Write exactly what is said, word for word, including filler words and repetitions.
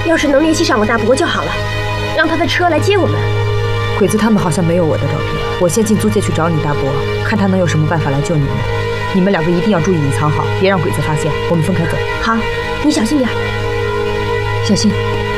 要是能联系上我大伯就好了，让他的车来接我们。 鬼子他们好像没有我的照片，我先进租界去找你大伯，看他能有什么办法来救你们。你们两个一定要注意隐藏好，别让鬼子发现。我们分开走。 好，你小心点。 小心。